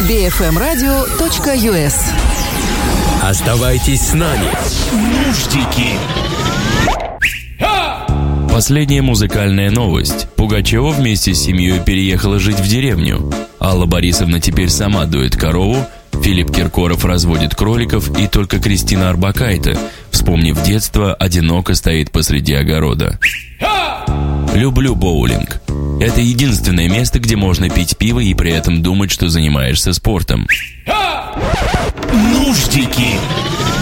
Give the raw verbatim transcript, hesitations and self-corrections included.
би эф эм радио точка ю эс. Оставайтесь с нами. Нуждики. Последняя музыкальная новость. Пугачева вместе с семьей переехала жить в деревню. Алла Борисовна теперь сама доит корову, Филипп Киркоров разводит кроликов, и только Кристина Орбакайте, вспомнив детство, одиноко стоит посреди огорода. Люблю боулинг. Это единственное место, где можно пить пиво и при этом думать, что занимаешься спортом. Нуждики.